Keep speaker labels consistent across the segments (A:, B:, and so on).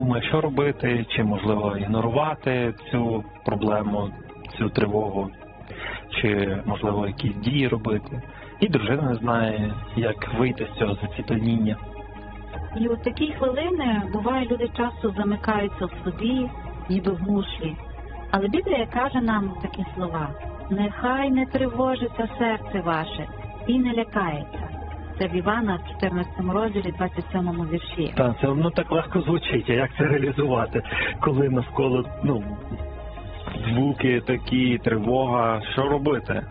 A: думає, що робити, чи можливо ігнорувати цю проблему, цю тривогу, чи можливо якісь дії робити. І дружина не знає, як вийти з цього заціпеніння.
B: І от такі хвилини, буває, люди часто замикаються в собі, ніби в мушлі. Але Біблія каже нам такі слова: «Нехай не тривожиться серце ваше і не лякається». Це в Івана в 14 розділі, 27 вірші.
A: Так, це воно так легко звучить, а як це реалізувати, коли навколо, звуки такі, тривога, що робити?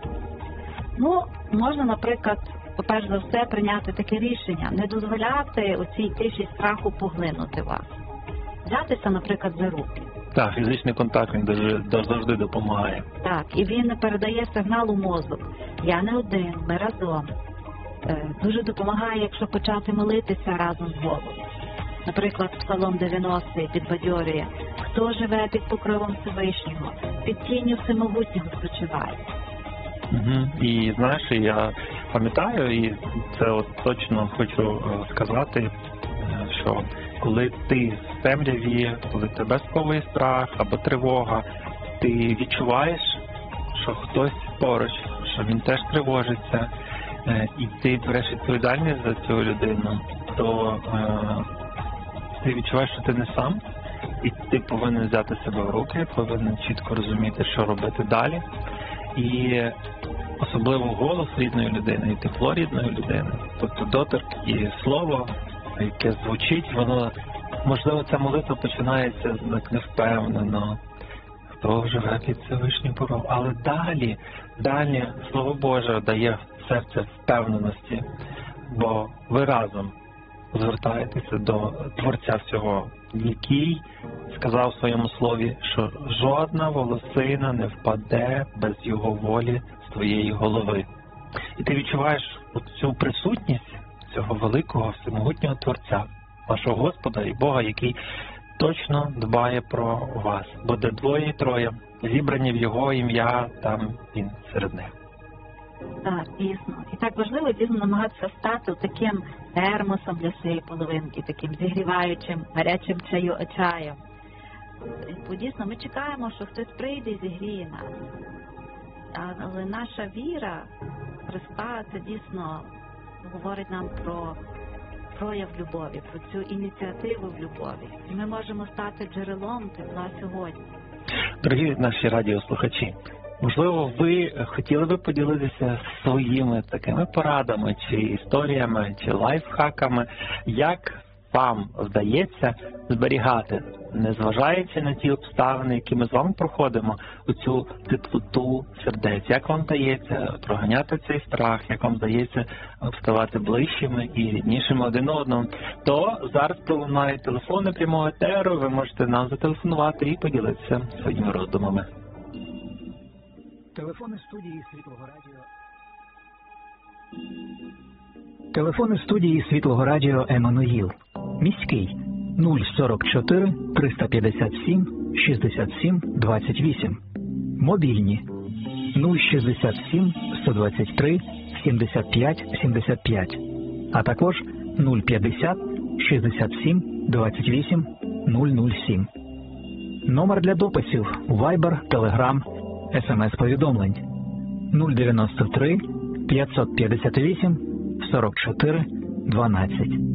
B: Можна, наприклад, перш за все прийняти таке рішення, не дозволяти оцій тиші страху поглинути вас. Взятися, наприклад, за руки.
A: Так, фізичний контакт, він завжди допомагає.
B: Так, і він передає сигнал у мозок. Я не один, ми разом. Дуже допомагає, якщо почати молитися разом з Богом. Наприклад, Псалом 90 підбадьорює: «Хто живе під покровом Всевишнього, під тінню Всемогутнього спочиває».
A: І знаєш, я пам'ятаю, і це от точно хочу сказати, що коли ти в темряві, коли тебе сковує страх або тривога, ти відчуваєш, що хтось поруч, що він теж тривожиться, і ти береш відповідальність за цю людину, то ти відчуваєш, що ти не сам, і ти повинен взяти себе в руки, повинен чітко розуміти, що робити далі. І особливо голос рідної людини і тепло рідної людини, тобто доторк і слово, яке звучить, воно, можливо, ця молитва починається так невпевнено, хто живе під Всевишнім покровом, але далі Слово Боже дає в серце впевненості, бо ви разом звертаєтеся до Творця всього, який сказав у своєму слові, що жодна волосина не впаде без його волі з твоєї голови. І ти відчуваєш цю присутність цього великого всемогутнього Творця, вашого Господа і Бога, який точно дбає про вас. Бо де двоє і троє зібрані в Його ім'я, там Він серед них.
B: Так, дійсно. І так важливо, дійсно, намагатися стати таким термосом для своєї половинки, таким зігріваючим, гарячим чаєм. Бо дійсно ми чекаємо, що хтось прийде і зігріє нас. Але наша віра в Христа, це дійсно говорить нам про прояв любові, про цю ініціативу в любові. І ми можемо стати джерелом тепла сьогодні.
A: Дорогі наші радіослухачі, можливо, ви хотіли би поділитися своїми такими порадами, чи історіями, чи лайфхаками, як вам вдається зберігати, незважаючи на ті обставини, які ми з вами проходимо, оцю теплоту сердець. Як вам вдається проганяти цей страх, як вам вдається ставати ближчими і ріднішими один одному, то зараз пролунає телефони прямого етеру, ви можете нам зателефонувати і поділитися своїми роздумами.
C: Телефони студії Світлого Радіо. Телефони студії Світлого Радіо Еммануїл. Міський 044 357 67 28. Мобільні 067 123 75 75. А також 050 67 28 007. Номер для дописів Viber, Telegram, SMS-повідомлень 093 558 44 12.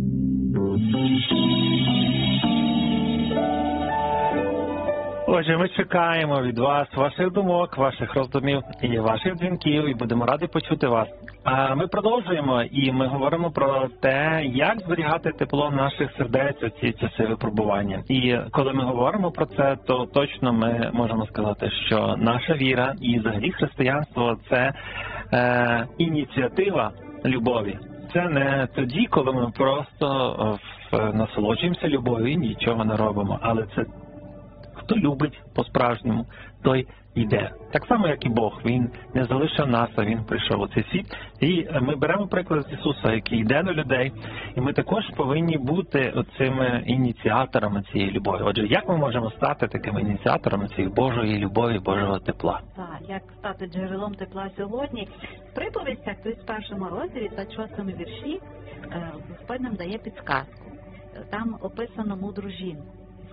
A: Отже, ми чекаємо від вас ваших думок, ваших роздумів і ваших дзвінків, і будемо раді почути вас. А ми продовжуємо, і ми говоримо про те, як зберігати тепло наших сердець у ці часи випробування. І коли ми говоримо про це, то точно ми можемо сказати, що наша віра і взагалі християнство – це ініціатива любові. Це не тоді, коли ми просто насолоджуємося любов'ю і нічого не робимо, але це хто любить по-справжньому, той йде. Так само, як і Бог. Він не залишив нас, а Він прийшов у цей світ. І ми беремо приклад з Ісуса, який йде до людей, і ми також повинні бути оцими ініціаторами цієї любові. Отже, як ми можемо стати такими ініціаторами цієї Божої любові, Божого тепла?
B: Так, як стати джерелом тепла сьогодні? В приповістях, в 31 розділі, 26 вірші, Господь нам дає підказку. Там описано мудру жінку.